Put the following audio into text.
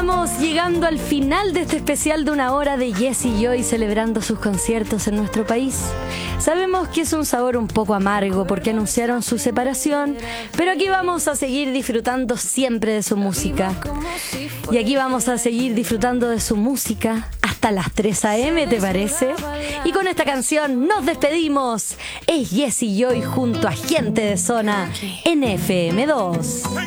Vamos llegando al final de este especial de 1 hora de Jessie Joy celebrando sus conciertos en nuestro país. Sabemos que es un sabor un poco amargo porque anunciaron su separación, pero aquí vamos a seguir disfrutando siempre de su música. Y aquí vamos a seguir disfrutando de su música hasta las 3 a.m., ¿te parece? Y con esta canción nos despedimos. Es Jessie Joy junto a Gente de Zona en FM2.